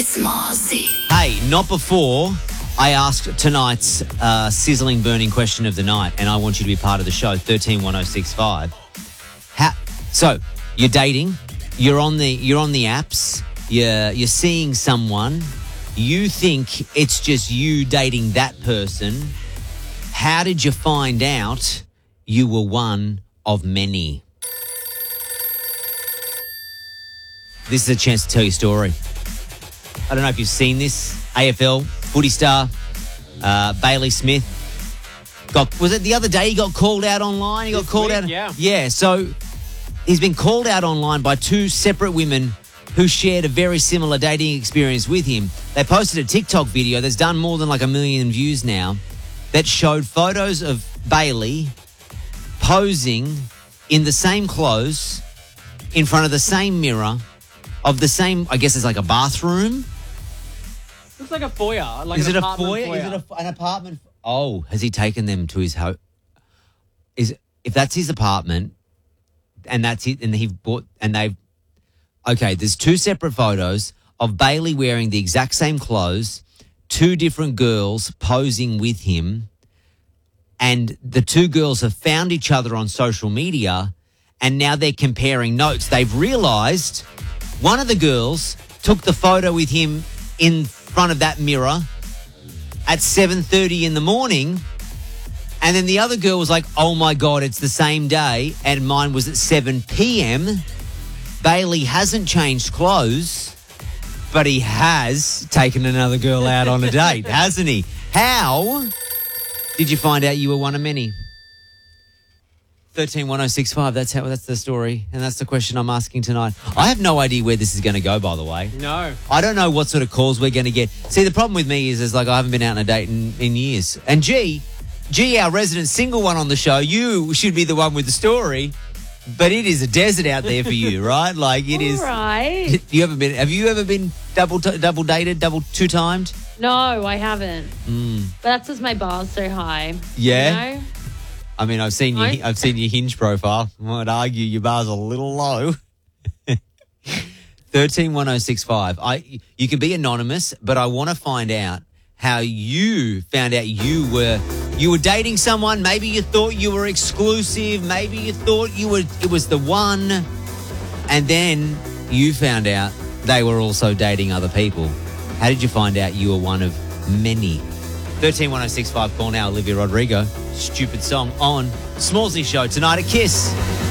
It's Mozzie. Hey, not before I asked tonight's sizzling, burning question of the night, and I want you to be part of the show. 131065. So you're dating, you're on the apps, you're seeing someone, you think it's just you dating that person. How did you find out you were one of many? This is a chance to tell your story. I don't know if you've seen this. AFL footy star Bailey Smith was it the other day he got called out online? He got called out. Yeah. So he's been called out online by two separate women who shared a very similar dating experience with him. They posted a TikTok video that's done more than like 1 million views now that showed photos of Bailey posing in the same clothes in front of the same mirror of the same, I guess it's like a bathroom. Looks like a foyer. Is it a foyer? Is it an apartment? Oh, has he taken them to his home? If that's his apartment and that's it, and there's two separate photos of Bailey wearing the exact same clothes, two different girls posing with him, and the two girls have found each other on social media, and now they're comparing notes. They've realised one of the girls took the photo with him in front of that mirror at 7:30 in the morning, and then the other girl was like, oh my God, it's the same day, and mine was at 7 p.m. Bailey hasn't changed clothes, but he has taken another girl out on a date, hasn't he? How did you find out you were one of many? 131065, that's the story, and that's the question I'm asking tonight. I have no idea where this is going to go, by the way. No. I don't know what sort of calls we're going to get. See, the problem with me is like I haven't been out on a date in years. And G, our resident single one on the show, you should be the one with the story, but it is a desert out there for you, right? Like it is. Right. Have you ever been double dated, two-timed? No, I haven't. But that's just my bar's so high. Yeah? You know? I mean, I've seen your Hinge profile. I would argue your bar's a little low. 131065. You can be anonymous, but I want to find out how you found out you were dating someone. Maybe you thought you were exclusive. Maybe you thought it was the one, and then you found out they were also dating other people. How did you find out you were one of many? 131065. Call now. Olivia Rodrigo. Stupid song on Smallsy Show tonight at Kiss.